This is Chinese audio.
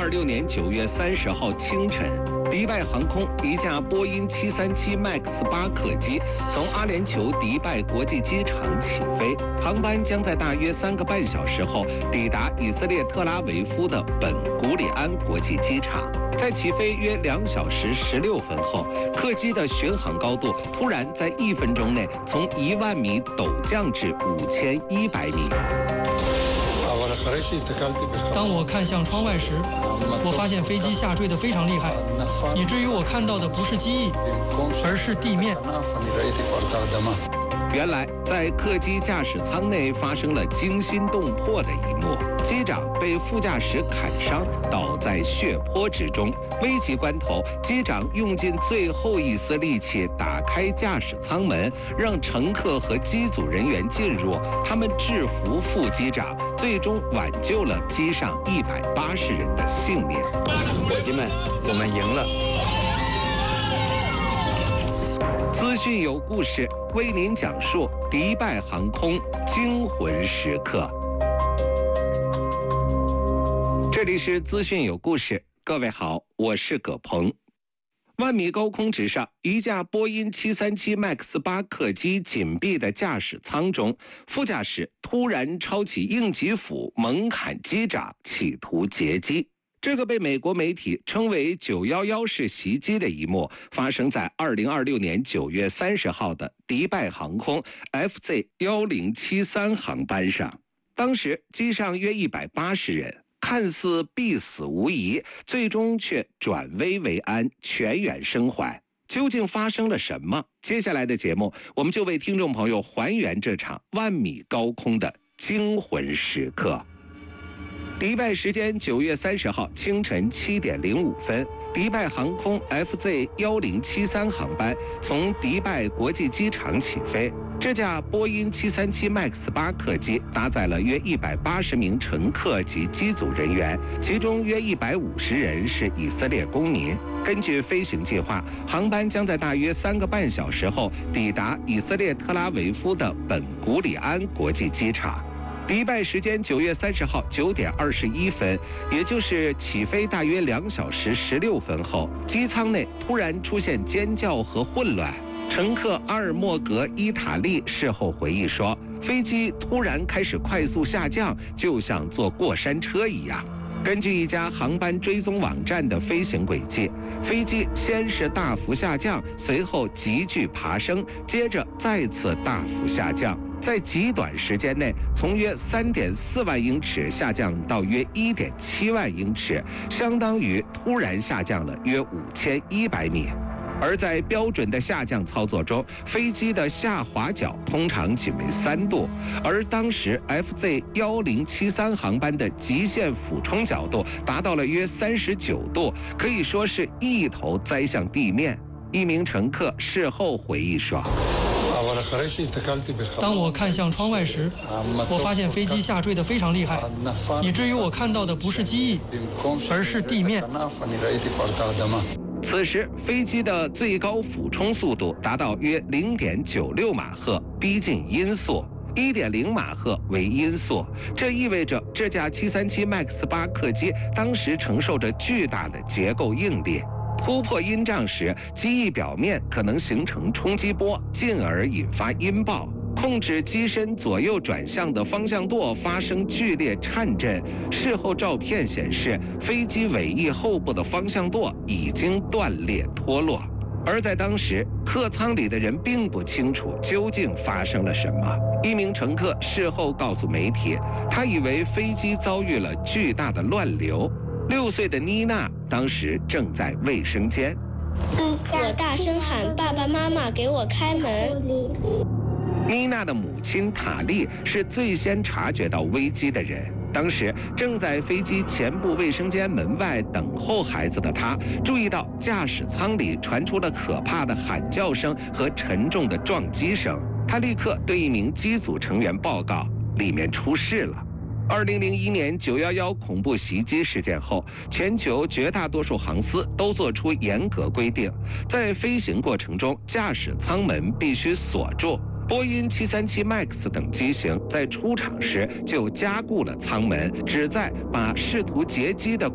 2026年9月30号清晨，迪拜航空一架波音737 MAX 8客机从阿联酋迪拜国际机场起飞，航班将在大约3个半小时后抵达以色列特拉维夫的本古里安国际机场。在起飞约2小时16分后，客机的巡航高度突然在1分钟内从10000米陡降至5100米。 当我看向窗外时，我发现飞机下坠得非常厉害，以至于我看到的不是机翼，而是地面。 原来，在客机驾驶舱内发生了惊心动魄的一幕，机长被副驾驶砍伤，倒在血泊之中。危急关头，机长用尽最后一丝力气打开驾驶舱门，让乘客和机组人员进入。他们制服副机长，最终挽救了机上180人的性命。 伙计们，我们赢了！ 资讯有故事，为您讲述迪拜航空惊魂时刻。这里是资讯有故事，各位好，我是葛鹏。万米高空之上，一架波音737 MAX 8客机紧闭的驾驶舱中，副驾驶突然抄起应急斧猛砍机长，企图劫机。这个被美国媒体称为911式袭击的一幕，发生在2026年9月30号的迪拜航空 FZ1073 航班上。当时机上约180人，看似必死无疑，最终却转危为安，全员生还。究竟发生了什么？接下来的节目，我们就为听众朋友还原这场万米高空的惊魂时刻。迪拜时间9月30号清晨7点05分，迪拜航空 FZ1073 航班从迪拜国际机场起飞。这架波音737 MAX 8客机搭载了约180名乘客及机组人员，其中约150人是以色列公民。根据飞行计划，航班将在大约3个半小时后抵达以色列特拉维夫的本古里安国际机场。迪拜时间9月30号9点21分，也就是起飞大约2小时16分后，机舱内突然出现尖叫和混乱。乘客阿尔莫格伊塔利事后回忆说，飞机突然开始快速下降，就像坐过山车一样。根据一家航班追踪网站的飞行轨迹，飞机先是大幅下降，随后急剧爬升，接着再次大幅下降，在极短时间内从约3.4万英尺下降到约1.7万英尺，相当于突然下降了约5100米。而在标准的下降操作中，飞机的下滑角通常仅为3度，而当时 FZ1073 航班的极限俯冲角度达到了约39度，可以说是一头栽向地面。一名乘客事后回忆说， 当我看向窗外时，我发现飞机下坠得非常厉害，以至于我看到的不是机翼，而是地面。 此时飞机的最高俯冲速度达到约0.96马赫，逼近音速。1.0马赫为音速，这意味着这架737 MAX 8客机当时承受着巨大的结构应力。突破音障时，机翼表面可能形成冲击波，进而引发音爆。控制机身左右转向的方向舵发生剧烈颤震。事后照片显示，飞机尾翼后部的方向舵已经断裂脱落。而在当时，客舱里的人并不清楚究竟发生了什么。一名乘客事后告诉媒体，他以为飞机遭遇了巨大的乱流。6岁的妮娜当时正在卫生间， 我大声喊：“爸爸妈妈，给我开门！” 妮娜的母亲塔莉是最先察觉到危机的人。当时正在飞机前部卫生间门外等候孩子的她，注意到驾驶舱里传出了可怕的喊叫声和沉重的撞击声。她立刻对一名机组成员报告，里面出事了。2001年911恐怖袭击事件后，全球绝大多数航司都做出严格规定，在飞行过程中，驾驶舱门必须锁住。波音737 MAX 等机型在出厂时就加固了舱门，旨在把试图劫机的